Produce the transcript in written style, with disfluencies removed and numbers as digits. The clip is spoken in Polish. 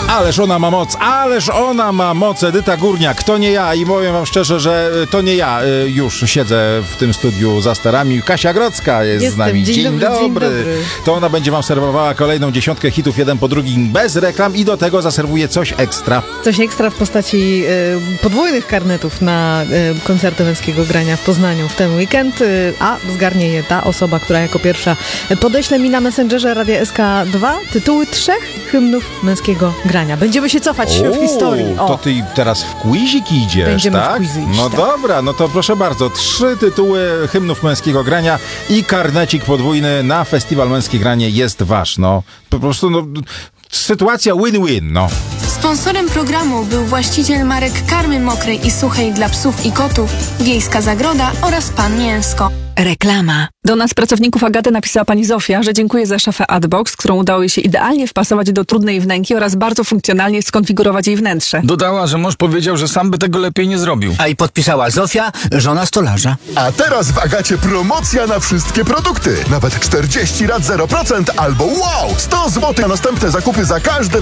Ależ ona ma moc, Edyta Górniak, to nie ja i powiem wam szczerze, że to nie ja już siedzę w tym studiu za sterami. Kasia Grodzka jest z nami. Dzień dobry. To ona będzie wam serwowała kolejną dziesiątkę hitów jeden po drugim bez reklam i do tego zaserwuje coś ekstra. Coś ekstra w postaci podwójnych karnetów na koncerty męskiego grania w Poznaniu w ten weekend, a zgarnie je ta osoba, która jako pierwsza podeśle mi na Messengerze Radia SK2 tytuły 3 hymnów męskiego grania. Będziemy się cofać w historii. To ty teraz w quizik idziesz, Będziemy tak? w quizy iść, No tak. dobra, no to proszę bardzo, 3 tytuły hymnów męskiego grania i karnecik podwójny na Festiwal Męskie Granie jest wasz. No, po prostu, sytuacja win-win, no. Sponsorem programu był właściciel marek karmy mokrej i suchej dla psów i kotów, Wiejska Zagroda oraz Pan Mięsko. Reklama. Do nas, pracowników Agaty, napisała pani Zofia, że dziękuję za szafę Adbox, którą udało jej się idealnie wpasować do trudnej wnęki oraz bardzo funkcjonalnie skonfigurować jej wnętrze. Dodała, że mąż powiedział, że sam by tego lepiej nie zrobił. A i podpisała Zofia, żona stolarza. A teraz w Agacie promocja na wszystkie produkty. Nawet 40 lat 0% albo wow! 100 zł na następne zakupy za każde